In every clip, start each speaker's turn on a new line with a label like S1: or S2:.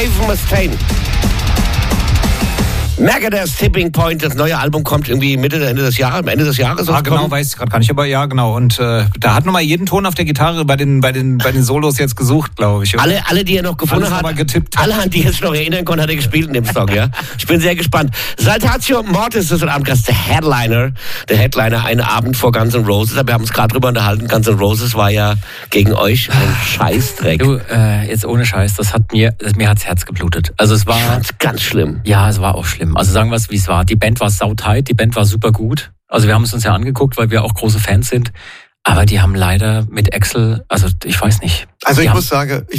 S1: Dave Mustaine. Megadeth's Tipping Point, das neue Album kommt irgendwie Ende des Jahres.
S2: Genau, weiß ich gerade gar nicht, aber ja, genau. Und da hat nochmal jeden Ton auf der Gitarre bei den Solos jetzt gesucht, glaube ich.
S1: Oder? Alle, die er noch gefunden hat, alle, an die er sich noch erinnern konnte, hat er gespielt in dem Song, ja. Ich bin sehr gespannt. Saltatio Mortis ist heute Abend der Headliner, einen Abend vor Guns N' Roses. Wir haben uns gerade drüber unterhalten, Guns N' Roses war ja gegen euch ein Scheißdreck.
S3: Du, jetzt ohne Scheiß, mir hat's Herz geblutet. Also es war... Ich
S1: fand's ganz schlimm.
S3: Ja, es war auch schlimm. Also sagen wir es, wie es war. Die Band war sautight, die Band war super gut. Also wir haben es uns ja angeguckt, weil wir auch große Fans sind. Aber die haben leider mit Axl, also ich weiß nicht.
S4: Also ich muss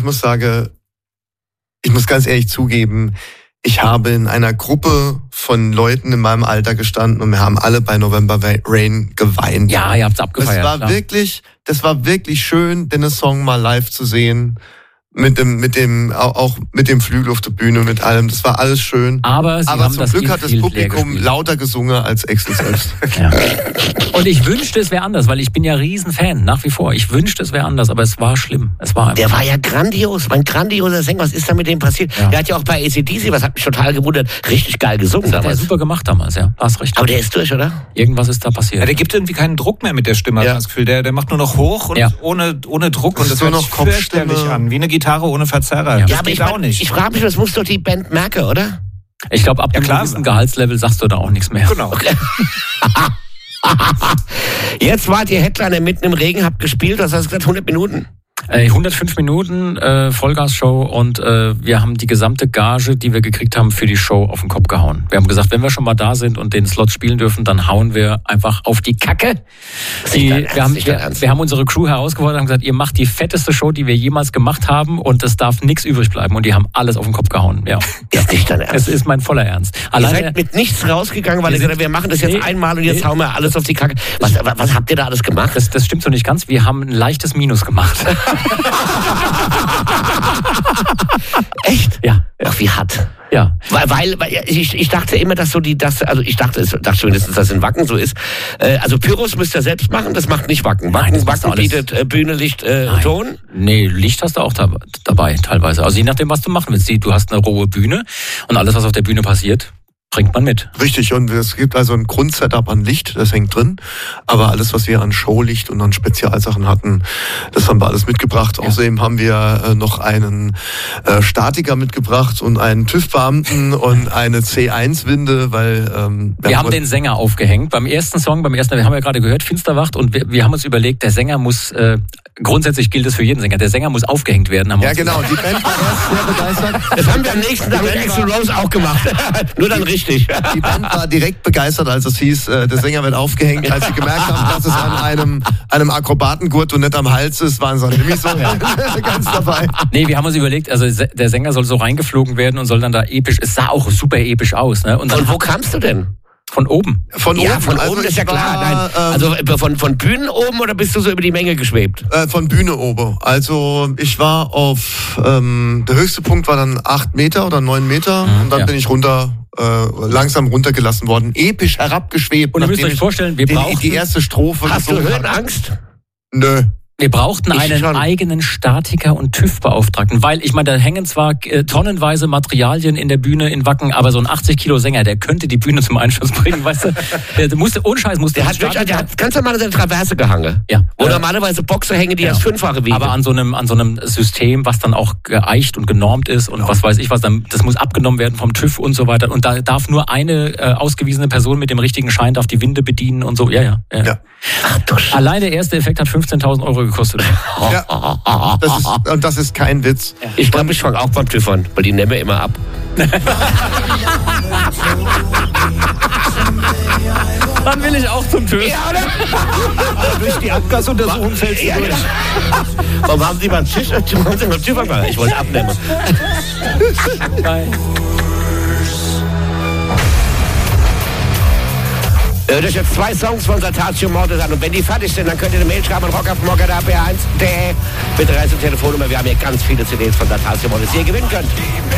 S4: ganz ehrlich zugeben, ich habe in einer Gruppe von Leuten in meinem Alter gestanden und wir haben alle bei November Rain geweint.
S3: Ja, ihr habt's abgefeiert.
S4: Das war wirklich schön, den Song mal live zu sehen. Mit dem Flügel auf der Bühne, mit allem. Das war alles schön.
S3: Aber
S4: zum Glück hat das Publikum lauter gesungen als Axl selbst.
S3: Ja. Und ich wünschte, es wäre anders, weil ich bin ja Riesenfan, nach wie vor. Ich wünschte, es wäre anders, aber es war schlimm.
S1: Der war ja grandios, mein grandioser Sänger. Was ist da mit dem passiert? Ja. Der hat ja auch bei AC/DC, was hat mich total gewundert, richtig geil gesungen
S3: damals. Das hat er super gemacht damals, ja. Hast recht.
S1: Aber der ist durch, oder?
S3: Irgendwas ist da passiert.
S2: Ja, der gibt irgendwie keinen Druck mehr mit der Stimme, habe ich das Gefühl. Der macht nur noch hoch und ohne Druck. Und das hört sich fürchterlich an, wie eine Gitarre ohne Verzerrer.
S1: Ja, aber ich frage mich, das muss doch die Band merken, oder?
S3: Ich glaube, ab dem gewissen Gehaltslevel sagst du da auch nichts mehr.
S2: Genau.
S1: Okay. Jetzt wart ihr Headliner mitten im Regen, habt gespielt, was hast du gesagt, 100 Minuten?
S3: 105 Minuten Vollgas-Show und wir haben die gesamte Gage, die wir gekriegt haben, für die Show auf den Kopf gehauen. Wir haben gesagt, wenn wir schon mal da sind und den Slot spielen dürfen, dann hauen wir einfach auf die Kacke. Wir haben unsere Crew herausgefordert und haben gesagt, ihr macht die fetteste Show, die wir jemals gemacht haben und es darf nichts übrig bleiben. Und die haben alles auf den Kopf gehauen. Ja.
S1: Ist nicht dein Ernst?
S3: Es ist mein voller Ernst.
S1: Ihr seid mit nichts rausgegangen, weil ihr gesagt habt, wir machen das jetzt einmal und jetzt hauen wir alles auf die Kacke. Was habt ihr da alles gemacht?
S3: Das stimmt so nicht ganz. Wir haben ein leichtes Minus gemacht.
S1: Echt?
S3: Ja.
S1: Ach, wie hart.
S3: Ja.
S1: Weil ich dachte immer, dass ich dachte zumindest, dass in Wacken so ist. Also Pyros müsst ihr selbst machen, das macht nicht Wacken. Wacken bietet Bühne, Licht, Ton.
S3: Nee, Licht hast du auch dabei teilweise. Also je nachdem, was du machen willst. Du hast eine rohe Bühne und alles, was auf der Bühne passiert, bringt man mit.
S4: Richtig, und es gibt also ein Grundsetup an Licht, das hängt drin. Aber alles, was wir an Showlicht und an Spezialsachen hatten, das haben wir alles mitgebracht. Ja. Außerdem haben wir noch einen Statiker mitgebracht und einen TÜV-Beamten und eine C1-Winde, weil...
S3: wir haben den Sänger aufgehängt. Wir haben ja gerade gehört, Finsterwacht, und wir haben uns überlegt, der Sänger muss... grundsätzlich gilt es für jeden Sänger. Der Sänger muss aufgehängt werden.
S4: Ja, genau. Die Band war erst sehr begeistert.
S1: Das haben wir am nächsten Tag mit Axl Rose auch gemacht. Nur dann richtig.
S4: Die Band war direkt begeistert, als es hieß, der Sänger wird aufgehängt. Als sie gemerkt haben, dass es an einem Akrobatengurt und nicht am Hals ist, waren sie nämlich so ganz dabei.
S3: Nee, wir haben uns überlegt, also der Sänger soll so reingeflogen werden und soll dann da episch, es sah auch super episch aus. Ne? Und
S1: wo kamst du denn?
S3: Von oben.
S4: Von
S1: oben ist ja klar. Nein. Also von Bühnen oben oder bist du so über die Menge geschwebt?
S4: Von Bühne oben. Also ich war auf, der höchste Punkt war dann 8 Meter oder 9 Meter und dann bin ich langsam runtergelassen worden. Episch herabgeschwebt.
S3: Und ihr müsst euch vorstellen, wir brauchen
S4: die erste Strophe.
S1: Hast du Höhenangst?
S4: Nö.
S3: Wir brauchten einen eigenen Statiker und TÜV-Beauftragten, weil, ich meine, da hängen zwar tonnenweise Materialien in der Bühne in Wacken, aber so ein 80-Kilo-Sänger, der könnte die Bühne zum Einschuss bringen, weißt du? Der
S1: hat ganz normal seine Traverse gehangen.
S3: Ja.
S1: Wo normalerweise Boxer hängen, die als Fünffache wiegen.
S3: Aber an so einem System, was dann auch geeicht und genormt ist und was weiß ich was, das muss abgenommen werden vom TÜV und so weiter. Und da darf nur eine ausgewiesene Person mit dem richtigen Schein darf die Winde bedienen und so. Ja.
S1: Ach,
S3: allein der erste Effekt hat 15.000 Euro gekostet.
S4: Ja, das ist kein Witz.
S1: Ich glaube, ich fange auch beim TÜV an, weil die nehmen wir immer ab.
S3: Dann will ich auch zum TÜV.
S1: Ja, oder?
S2: Durch die Abgasuntersuchung fällst du durch.
S1: Warum haben Sie beim TÜV angefangen? Ich wollte abnehmen.
S3: Geil.
S1: Hört euch jetzt 2 Songs von Saltatio Mortis an und wenn die fertig sind, dann könnt ihr eine Mail schreiben an rockafmorgen@br1.de. Bitte reißt die Telefonnummer, wir haben hier ganz viele CDs von Saltatio Mortis, die ihr gewinnen könnt.